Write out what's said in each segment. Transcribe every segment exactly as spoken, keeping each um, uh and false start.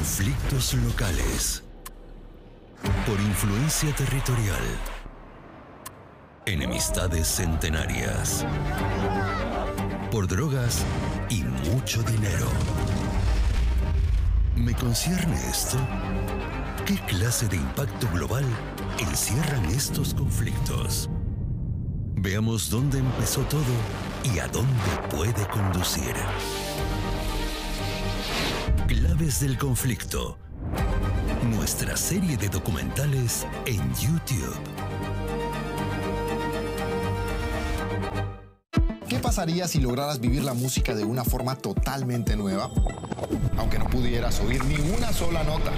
Conflictos locales. Por influencia territorial. Enemistades centenarias. Por drogas y mucho dinero. ¿Me concierne esto? ¿Qué clase de impacto global encierran estos conflictos? Veamos dónde empezó todo y a dónde puede conducir. Claves del conflicto. Nuestra serie de documentales en YouTube. ¿Qué pasaría si lograras vivir la música de una forma totalmente nueva? Aunque no pudieras oír ni una sola nota.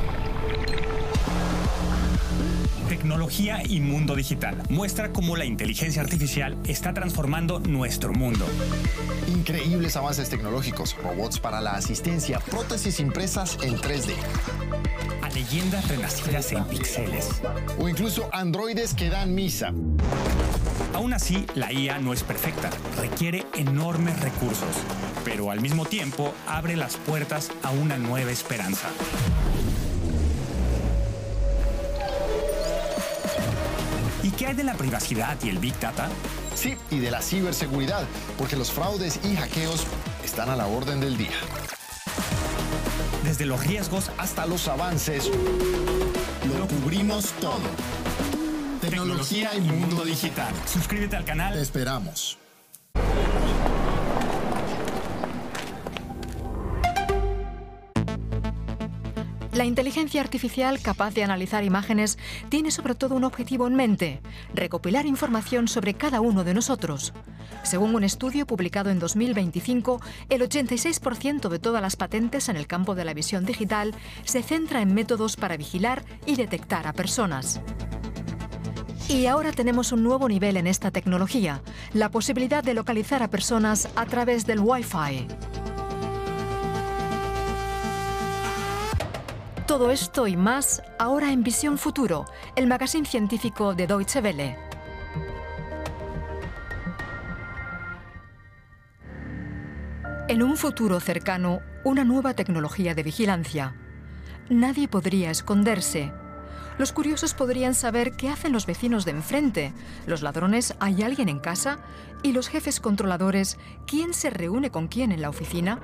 Tecnología y mundo digital. Muestra cómo la inteligencia artificial está transformando nuestro mundo. Increíbles avances tecnológicos, robots para la asistencia, prótesis impresas en tres D. A leyendas renacidas en píxeles. O incluso androides que dan misa. Aún así, la I A no es perfecta, requiere enormes recursos, pero al mismo tiempo abre las puertas a una nueva esperanza. ¿Y qué hay de la privacidad y el Big Data? Sí, y de la ciberseguridad, porque los fraudes y hackeos están a la orden del día. Desde los riesgos hasta los avances, lo cubrimos todo. Tecnología y mundo digital. Suscríbete al canal. Te esperamos. La inteligencia artificial capaz de analizar imágenes tiene sobre todo un objetivo en mente: recopilar información sobre cada uno de nosotros. Según un estudio publicado en dos mil veinticinco, el ochenta y seis por ciento de todas las patentes en el campo de la visión digital se centra en métodos para vigilar y detectar a personas. Y ahora tenemos un nuevo nivel en esta tecnología: la posibilidad de localizar a personas a través del Wi-Fi. Todo esto y más ahora en Visión Futuro, el magazine científico de Deutsche Welle. En un futuro cercano, una nueva tecnología de vigilancia. Nadie podría esconderse. Los curiosos podrían saber qué hacen los vecinos de enfrente, los ladrones ¿hay alguien en casa? Y los jefes controladores ¿quién se reúne con quién en la oficina?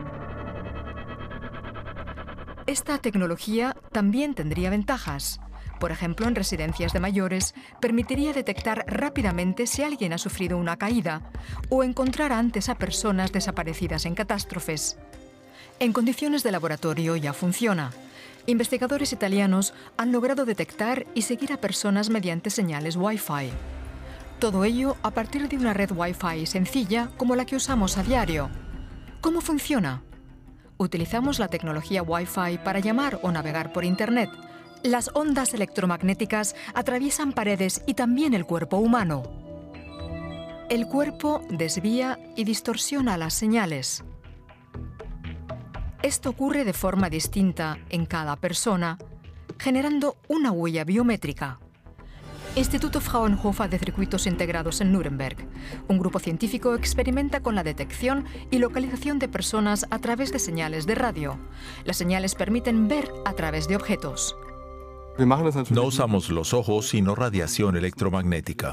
Esta tecnología también tendría ventajas. Por ejemplo, en residencias de mayores, permitiría detectar rápidamente si alguien ha sufrido una caída o encontrar antes a personas desaparecidas en catástrofes. En condiciones de laboratorio ya funciona. Investigadores italianos han logrado detectar y seguir a personas mediante señales Wi-Fi. Todo ello a partir de una red Wi-Fi sencilla como la que usamos a diario. ¿Cómo funciona? Utilizamos la tecnología Wi-Fi para llamar o navegar por Internet. Las ondas electromagnéticas atraviesan paredes y también el cuerpo humano. El cuerpo desvía y distorsiona las señales. Esto ocurre de forma distinta en cada persona, generando una huella biométrica. Instituto Fraunhofer de Circuitos Integrados en Nuremberg. Un grupo científico experimenta con la detección y localización de personas a través de señales de radio. Las señales permiten ver a través de objetos. No usamos los ojos, sino radiación electromagnética.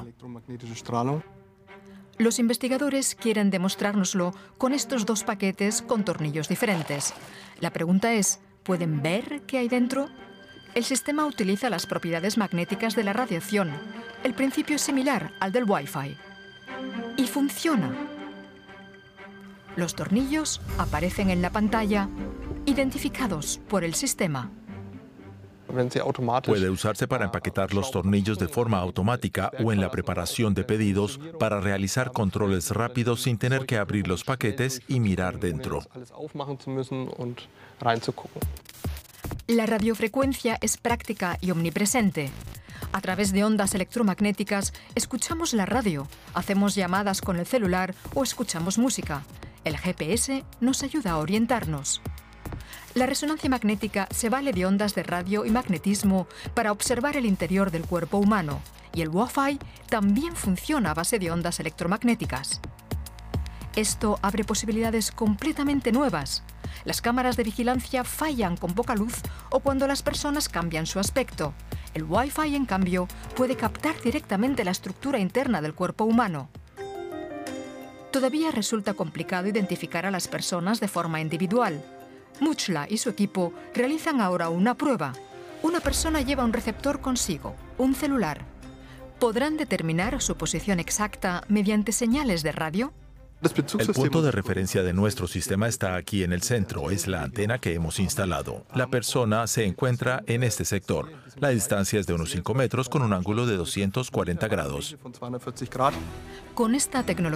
Los investigadores quieren demostrárnoslo con estos dos paquetes con tornillos diferentes. La pregunta es, ¿pueden ver qué hay dentro? El sistema utiliza las propiedades magnéticas de la radiación. El principio es similar al del Wi-Fi. Y funciona. Los tornillos aparecen en la pantalla, identificados por el sistema. Puede usarse para empaquetar los tornillos de forma automática o en la preparación de pedidos para realizar controles rápidos sin tener que abrir los paquetes y mirar dentro. La radiofrecuencia es práctica y omnipresente. A través de ondas electromagnéticas escuchamos la radio, hacemos llamadas con el celular o escuchamos música. El G P S nos ayuda a orientarnos. La resonancia magnética se vale de ondas de radio y magnetismo para observar el interior del cuerpo humano, y el Wi-Fi también funciona a base de ondas electromagnéticas. Esto abre posibilidades completamente nuevas. Las cámaras de vigilancia fallan con poca luz o cuando las personas cambian su aspecto. El Wi-Fi, en cambio, puede captar directamente la estructura interna del cuerpo humano. Todavía resulta complicado identificar a las personas de forma individual. Muchla y su equipo realizan ahora una prueba. Una persona lleva un receptor consigo, un celular. ¿Podrán determinar su posición exacta mediante señales de radio? El punto de referencia de nuestro sistema está aquí en el centro, es la antena que hemos instalado. La persona se encuentra en este sector. La distancia es de unos cinco metros con un ángulo de doscientos cuarenta grados. Con esta tecnología